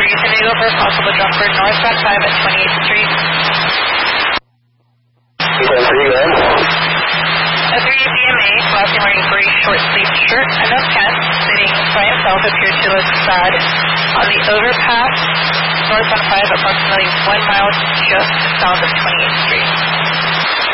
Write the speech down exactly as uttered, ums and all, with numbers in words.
three San Diego for a possible jumper northbound five at twenty-eighth Street. ten three, go ahead. A three B M A, lastly wearing a gray short-sleeved shirt and no pants, sitting by himself appeared to look sad on the overpass northbound five approximately one mile just south of twenty-eighth Street.